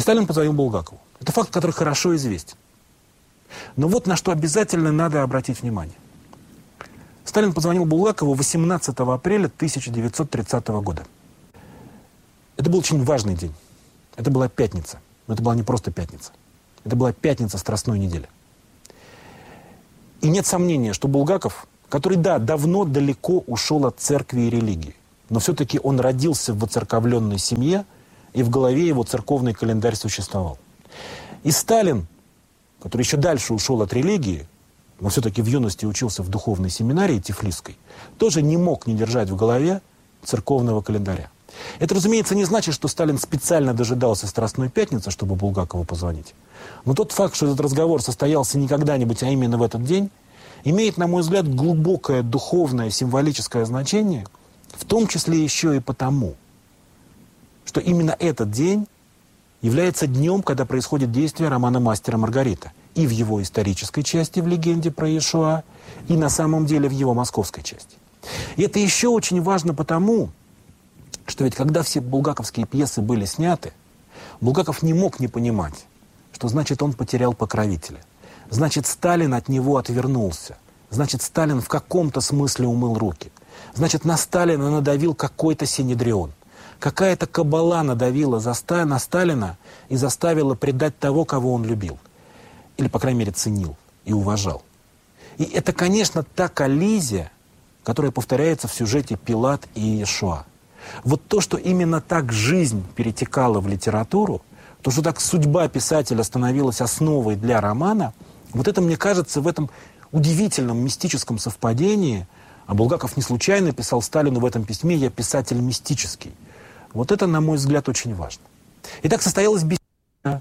Сталин позвонил Булгакову. Это факт, который хорошо известен. Но вот на что обязательно надо обратить внимание. Сталин позвонил Булгакову 18 апреля 1930 года. Это был очень важный день. Это была пятница. Но это была не просто пятница. Это была пятница Страстной недели. И нет сомнения, что Булгаков, который, да, давно далеко ушел от церкви и религии, но все-таки он родился в воцерковленной семье, и в голове его церковный календарь существовал. И Сталин, который еще дальше ушел от религии, но все-таки в юности учился в духовной семинарии Тифлисской, тоже не мог не держать в голове церковного календаря. Это, разумеется, не значит, что Сталин специально дожидался Страстной пятницы, чтобы Булгакову позвонить. Но тот факт, что этот разговор состоялся не когда-нибудь, а именно в этот день, имеет, на мой взгляд, глубокое духовное, символическое значение, в том числе еще и потому, что именно этот день является днем, когда происходит действие романа «Мастер и Маргарита». И в его исторической части, в легенде про Иешуа, и на самом деле в его московской части. И это еще очень важно потому, что ведь когда все булгаковские пьесы были сняты, Булгаков не мог не понимать, что значит он потерял покровителя. Значит, Сталин от него отвернулся. Значит, Сталин в каком-то смысле умыл руки. Значит, на Сталина надавил какой-то синедрион. Какая-то кабала надавила на Сталина и заставила предать того, кого он любил. Или, по крайней мере, ценил и уважал. И это, конечно, та коллизия, которая повторяется в сюжете «Пилат и Иешуа». Вот то, что именно так жизнь перетекала в литературу, то, что так судьба писателя становилась основой для романа, вот это, мне кажется, в этом удивительном мистическом совпадении, а Булгаков не случайно писал Сталину в этом письме «Я писатель мистический». Вот это, на мой взгляд, очень важно. Итак, состоялась беседа.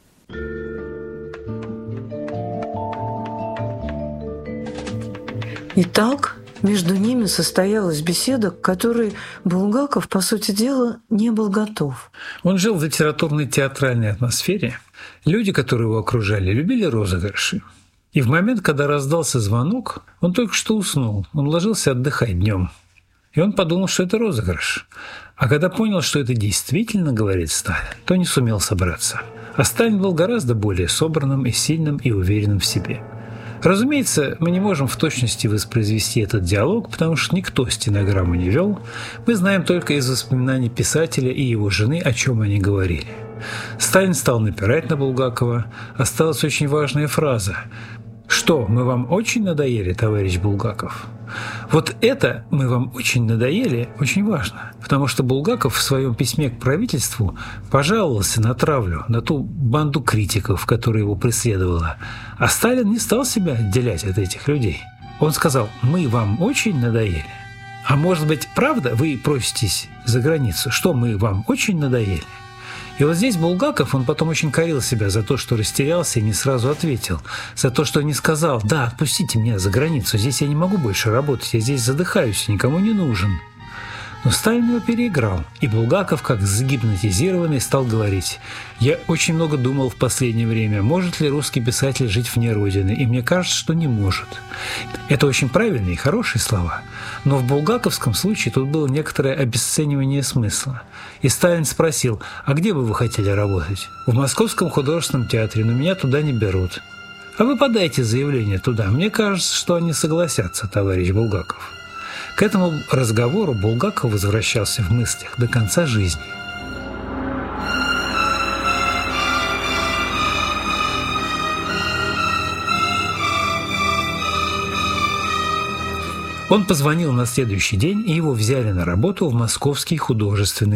Итак, между ними состоялась беседа, к которой Булгаков, по сути дела, не был готов. Он жил в литературной театральной атмосфере. Люди, которые его окружали, любили розыгрыши. И в момент, когда раздался звонок, он только что уснул. Он ложился отдыхать днем. И он подумал, что это розыгрыш. А когда понял, что это действительно говорит Сталин, то не сумел собраться. А Сталин был гораздо более собранным и сильным и уверенным в себе. Разумеется, мы не можем в точности воспроизвести этот диалог, потому что никто стенограмму не вел. Мы знаем только из воспоминаний писателя и его жены, о чем они говорили. Сталин стал напирать на Булгакова. Осталась очень важная фраза. «Что, мы вам очень надоели, товарищ Булгаков?» Вот это «мы вам очень надоели» очень важно, потому что Булгаков в своем письме к правительству пожаловался на травлю, на ту банду критиков, которая его преследовала. А Сталин не стал себя отделять от этих людей. Он сказал «мы вам очень надоели». А может быть, правда, вы проситесь за границу, что мы вам очень надоели? И вот здесь Булгаков, он потом очень корил себя за то, что растерялся и не сразу ответил, за то, что не сказал «да, отпустите меня за границу, здесь я не могу больше работать, я здесь задыхаюсь, никому не нужен». Но Сталин его переиграл, и Булгаков, как загипнотизированный, стал говорить «я очень много думал в последнее время, может ли русский писатель жить вне Родины, и мне кажется, что не может». Это очень правильные и хорошие слова, но в булгаковском случае тут было некоторое обесценивание смысла. И Сталин спросил «а где бы вы хотели работать?» «В Московском художественном театре, но меня туда не берут». «А вы подайте заявление туда, мне кажется, что они согласятся, товарищ Булгаков». К этому разговору Булгаков возвращался в мыслях до конца жизни. Он позвонил на следующий день, и его взяли на работу в Московский художественный